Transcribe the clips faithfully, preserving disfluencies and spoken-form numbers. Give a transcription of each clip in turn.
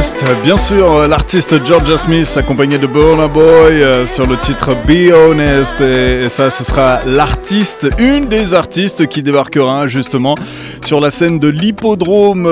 Honest, bien sûr, l'artiste Georgia Smith accompagné de Burna Boy euh, sur le titre Be Honest, et, et ça ce sera l'artiste, une des artistes qui débarquera justement sur la scène de l'hippodrome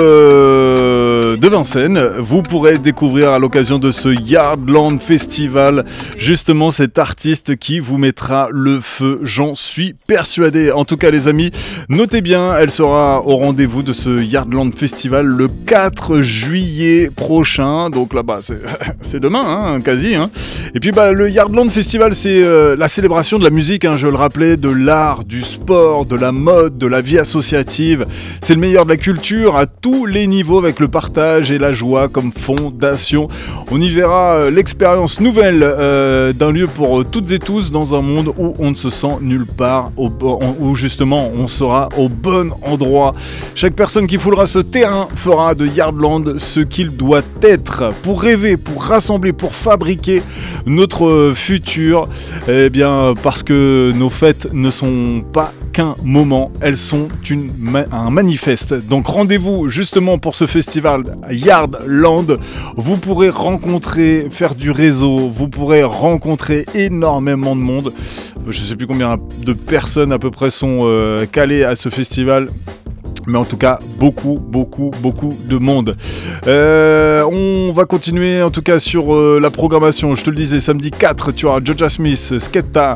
euh, de Vincennes. Vous pourrez découvrir à l'occasion de ce Yardland Festival justement cet artiste qui vous mettra le feu, j'en suis persuadé. En tout cas les amis, notez bien, elle sera au rendez-vous de ce Yardland Festival le quatre juillet prochain, donc là-bas c'est, c'est demain hein, quasi hein. Et puis bah, le Yardland Festival c'est euh, la célébration de la musique hein, je le rappelais, de l'art, du sport, de la mode, de la vie associative. C'est le meilleur de la culture à tous les niveaux avec le partage et la joie comme fondation. On y verra euh, l'expérience nouvelle euh, d'un lieu pour euh, toutes et tous dans un monde où on ne se sent nulle part, au, où justement on sera au bon endroit. Chaque personne qui foulera ce terrain fera de Yardland ce qu'il doit être pour rêver, pour rassembler, pour fabriquer notre futur. Eh bien, parce que nos fêtes ne sont pas qu'un moment, elles sont une, un manifeste. Donc rendez-vous justement pour ce festival Yardland. Vous pourrez rencontrer, faire du réseau, vous pourrez rencontrer énormément de monde. Je ne sais plus combien de personnes à peu près sont euh, calées à ce festival. Mais en tout cas, beaucoup, beaucoup, beaucoup de monde. Euh, on va continuer en tout cas sur euh, la programmation. Je te le disais, samedi quatre, tu auras Georgia Smith, Skepta,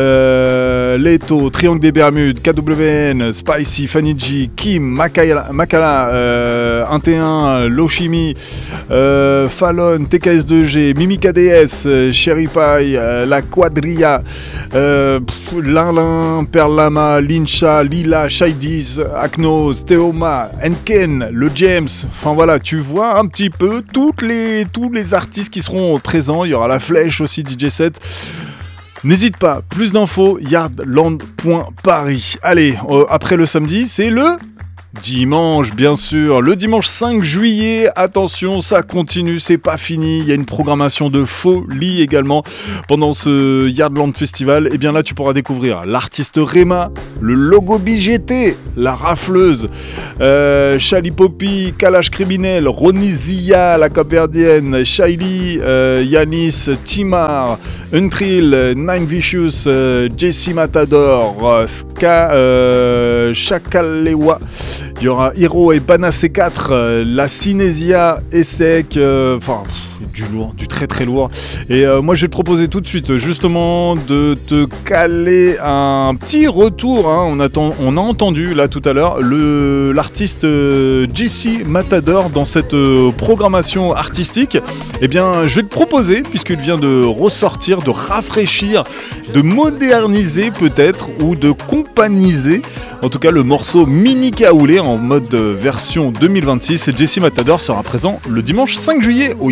euh, Leto, Triangle des Bermudes, K W N, Spicy, Fanny G, Kim, Makala, Makala euh, un T un, Loshimi, euh, Fallon, T K S deux G, Mimi K D S, euh, Sherry Pie, euh, La Quadrilla, euh, Linlin, Perlama, Lincha, Lila, Shaidiz, Akno, Steoma, Enken, le James, enfin voilà, tu vois un petit peu toutes les, tous les artistes qui seront présents. Il y aura la Flèche aussi, D J set. N'hésite pas, plus d'infos, yardland point paris. Allez, euh, après le samedi, c'est le dimanche, bien sûr. Le dimanche cinq juillet, attention, ça continue, c'est pas fini. Il y a une programmation de folie également pendant ce Yardland Festival. Et bien là, tu pourras découvrir l'artiste Rema, le Logo B G T, la Rafleuse, euh, Chali Poppy, Kalash Criminel, Ronizia, la Capverdienne, Shaili, euh, Yanis, Timar, Untrill, Nine Vicious, euh, Jesse Matador, euh, Ska, euh, Chakalewa. Il y aura Hiro et Bana C quatre, euh, la Cinesia, Essek, enfin euh, du lourd, du très très lourd. Et euh, moi je vais te proposer tout de suite justement de te caler un petit retour. Hein. On, attend, on a entendu là tout à l'heure le, l'artiste euh, Jesse Matador dans cette euh, programmation artistique. Eh bien je vais te proposer, puisqu'il vient de ressortir, de rafraîchir, de moderniser peut-être ou de compagniser en tout cas le morceau Mini Kaoulé en mode version deux mille vingt-six. Et Jesse Matador sera présent le dimanche cinq juillet au